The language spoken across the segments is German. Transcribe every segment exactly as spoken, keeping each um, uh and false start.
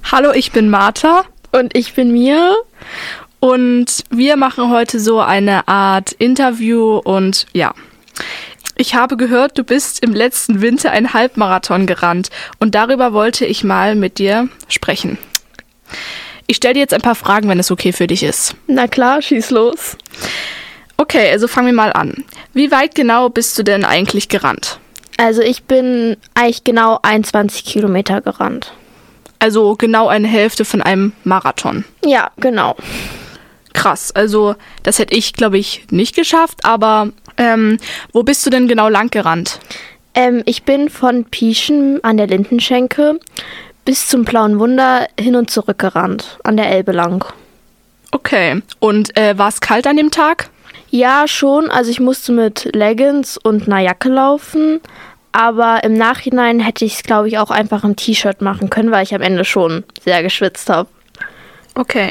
Hallo, ich bin Martha. Und ich bin Mia. Und wir machen heute so eine Art Interview und ja, ich habe gehört, du bist im letzten Winter einen Halbmarathon gerannt und darüber wollte ich mal mit dir sprechen. Ich stelle dir jetzt ein paar Fragen, wenn es okay für dich ist. Na klar, schieß los. Okay, also fangen wir mal an. Wie weit genau bist du denn eigentlich gerannt? Also ich bin eigentlich genau einundzwanzig Kilometer gerannt. Also genau eine Hälfte von einem Marathon. Ja, genau. Krass, also das hätte ich, glaube ich, nicht geschafft, aber ähm, wo bist du denn genau lang gerannt? Ähm, ich bin von Pieschen an der Lindenschenke bis zum Blauen Wunder hin und zurück gerannt, an der Elbe lang. Okay, und äh, war es kalt an dem Tag? Ja, schon. Also ich musste mit Leggings und einer Jacke laufen, aber im Nachhinein hätte ich es, glaube ich, auch einfach im T-Shirt machen können, weil ich am Ende schon sehr geschwitzt habe. Okay.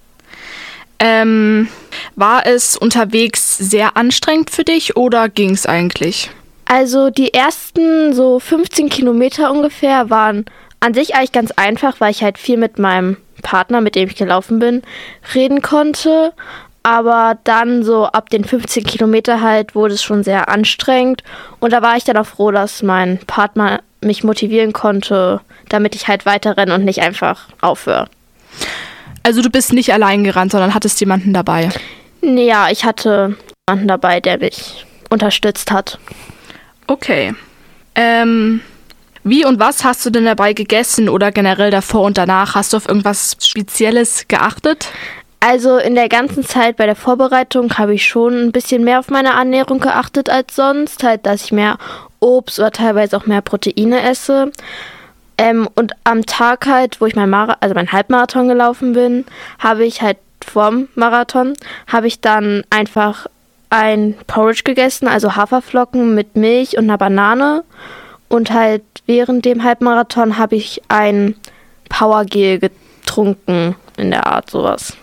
Ähm, war es unterwegs sehr anstrengend für dich oder ging es eigentlich? Also die ersten so fünfzehn Kilometer ungefähr waren an sich eigentlich ganz einfach, weil ich halt viel mit meinem Partner, mit dem ich gelaufen bin, reden konnte. Aber dann so ab den fünfzehn Kilometer halt wurde es schon sehr anstrengend. Und da war ich dann auch froh, dass mein Partner mich motivieren konnte, damit ich halt weiter renne und nicht einfach aufhöre. Also du bist nicht allein gerannt, sondern hattest jemanden dabei? Ja, ich hatte jemanden dabei, der mich unterstützt hat. Okay. Ähm, wie und was hast du denn dabei gegessen oder generell davor und danach? Hast du auf irgendwas Spezielles geachtet? Also in der ganzen Zeit bei der Vorbereitung habe ich schon ein bisschen mehr auf meine Ernährung geachtet als sonst. Halt, dass ich mehr Obst oder teilweise auch mehr Proteine esse. Ähm, und am Tag halt, wo ich mein Mara- also mein Halbmarathon gelaufen bin, habe ich halt vorm Marathon, habe ich dann einfach ein Porridge gegessen, also Haferflocken mit Milch und einer Banane. Und halt während dem Halbmarathon habe ich ein Powergel getrunken, in der Art sowas.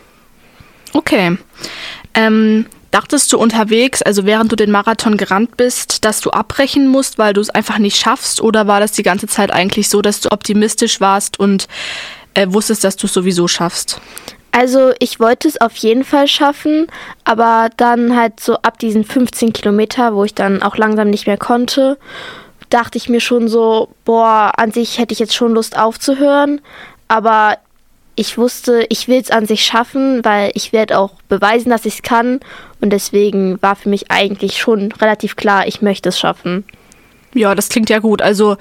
Okay. Ähm, dachtest du unterwegs, also während du den Marathon gerannt bist, dass du abbrechen musst, weil du es einfach nicht schaffst? Oder war das die ganze Zeit eigentlich so, dass du optimistisch warst und äh, wusstest, dass du es sowieso schaffst? Also ich wollte es auf jeden Fall schaffen, aber dann halt so ab diesen fünfzehn Kilometer, wo ich dann auch langsam nicht mehr konnte, dachte ich mir schon so, boah, an sich hätte ich jetzt schon Lust aufzuhören, aber ich wusste, ich will es an sich schaffen, weil ich werde auch beweisen, dass ich es kann. Und deswegen war für mich eigentlich schon relativ klar, ich möchte es schaffen. Ja, das klingt ja gut. Also,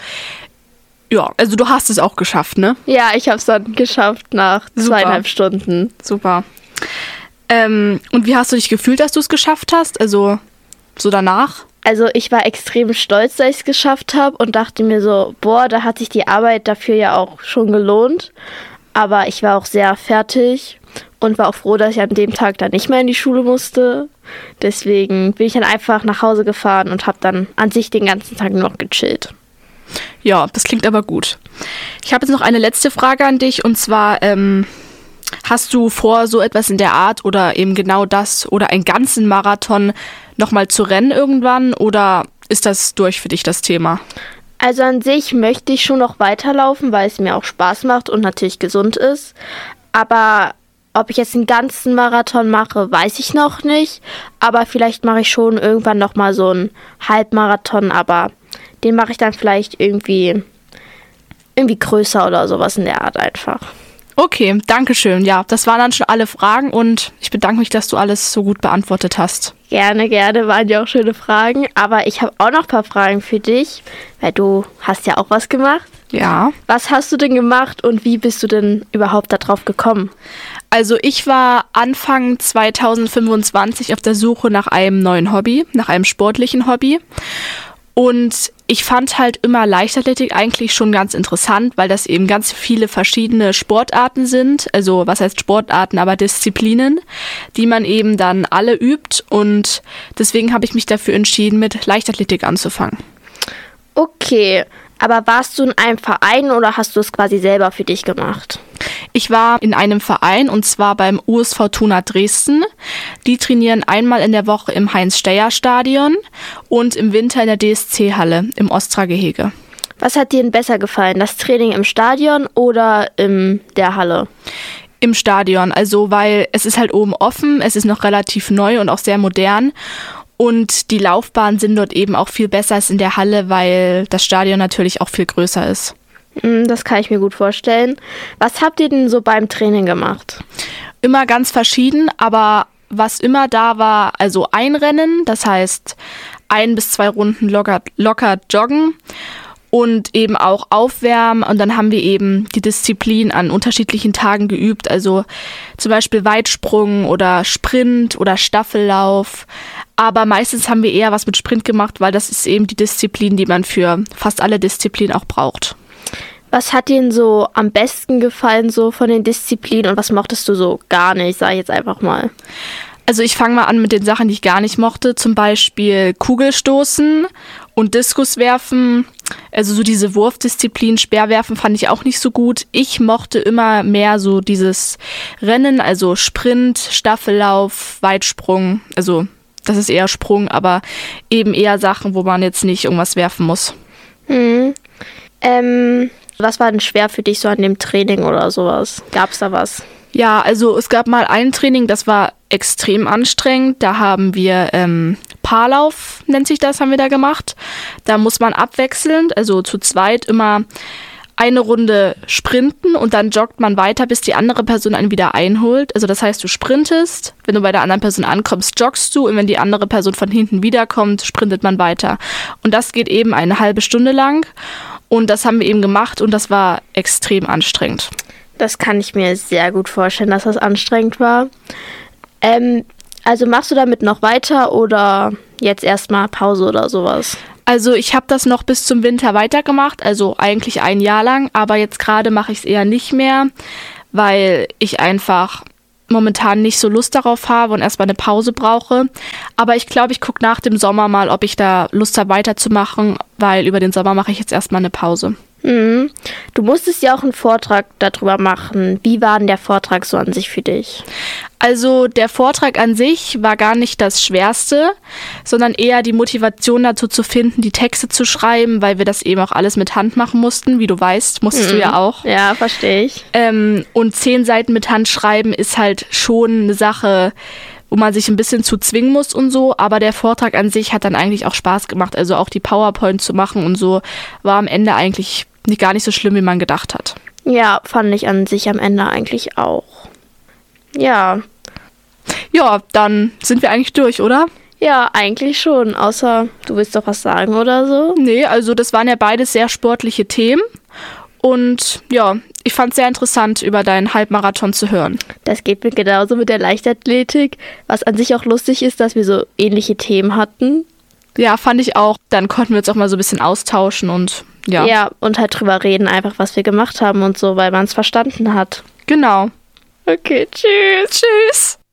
ja, also du hast es auch geschafft, ne? Ja, ich habe es dann geschafft nach Super. zweieinhalb Stunden. Super. Ähm, und wie hast du dich gefühlt, dass du es geschafft hast? Also, so danach? Also ich war extrem stolz, dass ich es geschafft habe und dachte mir so, boah, da hat sich die Arbeit dafür ja auch schon gelohnt. Aber ich war auch sehr fertig und war auch froh, dass ich an dem Tag dann nicht mehr in die Schule musste. Deswegen bin ich dann einfach nach Hause gefahren und habe dann an sich den ganzen Tag nur noch gechillt. Ja, das klingt aber gut. Ich habe jetzt noch eine letzte Frage an dich und zwar, ähm, hast du vor, so etwas in der Art oder eben genau das oder einen ganzen Marathon nochmal zu rennen irgendwann oder ist das durch für dich das Thema? Also an sich möchte ich schon noch weiterlaufen, weil es mir auch Spaß macht und natürlich gesund ist. Aber ob ich jetzt einen ganzen Marathon mache, weiß ich noch nicht. Aber vielleicht mache ich schon irgendwann nochmal so einen Halbmarathon, aber den mache ich dann vielleicht irgendwie, irgendwie größer oder sowas in der Art einfach. Okay, danke schön. Ja, das waren dann schon alle Fragen und ich bedanke mich, dass du alles so gut beantwortet hast. Gerne, gerne, waren ja auch schöne Fragen. Aber ich habe auch noch ein paar Fragen für dich, weil du hast ja auch was gemacht. Ja. Was hast du denn gemacht und wie bist du denn überhaupt darauf gekommen? Also ich war Anfang zwanzig fünfundzwanzig auf der Suche nach einem neuen Hobby, nach einem sportlichen Hobby. Und ich fand halt immer Leichtathletik eigentlich schon ganz interessant, weil das eben ganz viele verschiedene Sportarten sind. Also was heißt Sportarten, aber Disziplinen, die man eben dann alle übt. Und deswegen habe ich mich dafür entschieden, mit Leichtathletik anzufangen. Okay, aber warst du in einem Verein oder hast du es quasi selber für dich gemacht? Ich war in einem Verein und zwar beim U S Fortuna Dresden. Die trainieren einmal in der Woche im Heinz-Steyer-Stadion und im Winter in der D S C-Halle im Ostra-Gehege. Was hat dir denn besser gefallen, das Training im Stadion oder in der Halle? Im Stadion, also weil es ist halt oben offen, es ist noch relativ neu und auch sehr modern und die Laufbahnen sind dort eben auch viel besser als in der Halle, weil das Stadion natürlich auch viel größer ist. Das kann ich mir gut vorstellen. Was habt ihr denn so beim Training gemacht? Immer ganz verschieden, aber was immer da war, also Einrennen, das heißt ein bis zwei Runden locker, locker joggen und eben auch aufwärmen und dann haben wir eben die Disziplin an unterschiedlichen Tagen geübt, also zum Beispiel Weitsprung oder Sprint oder Staffellauf, aber meistens haben wir eher was mit Sprint gemacht, weil das ist eben die Disziplin, die man für fast alle Disziplinen auch braucht. Was hat dir denn so am besten gefallen so von den Disziplinen und was mochtest du so gar nicht, sag ich jetzt einfach mal? Also ich fange mal an mit den Sachen, die ich gar nicht mochte, zum Beispiel Kugelstoßen und Diskuswerfen, also so diese Wurfdisziplin, Speerwerfen fand ich auch nicht so gut. Ich mochte immer mehr so dieses Rennen, also Sprint, Staffellauf, Weitsprung, also das ist eher Sprung, aber eben eher Sachen, wo man jetzt nicht irgendwas werfen muss. Hm. Ähm, was war denn schwer für dich so an dem Training oder sowas? Gab's da was? Ja, also es gab mal ein Training, das war extrem anstrengend. Da haben wir ähm, Paarlauf, nennt sich das, haben wir da gemacht. Da muss man abwechselnd, also zu zweit immer eine Runde sprinten und dann joggt man weiter, bis die andere Person einen wieder einholt. Also das heißt, du sprintest, wenn du bei der anderen Person ankommst, joggst du und wenn die andere Person von hinten wiederkommt, sprintet man weiter. Und das geht eben eine halbe Stunde lang und das haben wir eben gemacht und das war extrem anstrengend. Das kann ich mir sehr gut vorstellen, dass das anstrengend war. Ähm, also machst du damit noch weiter oder jetzt erstmal Pause oder sowas? Also ich habe das noch bis zum Winter weitergemacht, also eigentlich ein Jahr lang, aber jetzt gerade mache ich es eher nicht mehr, weil ich einfach momentan nicht so Lust darauf habe und erstmal eine Pause brauche. Aber ich glaube, ich gucke nach dem Sommer mal, ob ich da Lust habe weiterzumachen, weil über den Sommer mache ich jetzt erstmal eine Pause. Mhm. Du musstest ja auch einen Vortrag darüber machen. Wie war denn der Vortrag so an sich für dich? Also der Vortrag an sich war gar nicht das Schwerste, sondern eher die Motivation dazu zu finden, die Texte zu schreiben, weil wir das eben auch alles mit Hand machen mussten. Wie du weißt, musstest mhm. du ja auch. Ja, verstehe ich. Ähm, und zehn Seiten mit Hand schreiben ist halt schon eine Sache, wo man sich ein bisschen zu zwingen muss und so, aber der Vortrag an sich hat dann eigentlich auch Spaß gemacht, also auch die PowerPoint zu machen und so war am Ende eigentlich nicht, gar nicht so schlimm, wie man gedacht hat. Ja, fand ich an sich am Ende eigentlich auch. Ja. Ja, dann sind wir eigentlich durch, oder? Ja, eigentlich schon, außer du willst doch was sagen oder so. Nee, also das waren ja beides sehr sportliche Themen und ja, ich fand es sehr interessant, über deinen Halbmarathon zu hören. Das geht mir genauso mit der Leichtathletik, was an sich auch lustig ist, dass wir so ähnliche Themen hatten. Ja, fand ich auch. Dann konnten wir uns auch mal so ein bisschen austauschen und ja. Ja, und halt drüber reden, einfach was wir gemacht haben und so, weil man es verstanden hat. Genau. Okay, tschüss. Tschüss.